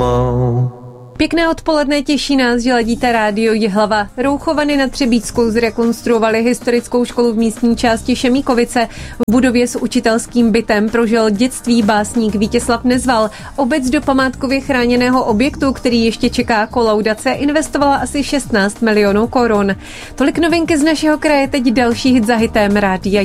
Pěkné odpoledne, těší nás, že ladíte rádio Jihlava. Rouchovany nad Třebíčskou zrekonstruovali historickou školu v místní části Šemíkovice. V budově s učitelským bytem prožil dětství básník Vítězslav Nezval. Obec do památkově chráněného objektu, který ještě čeká kolaudace, investovala asi 16 milionů korun. Tolik novinky z našeho kraje, teď další hit za hitem rádia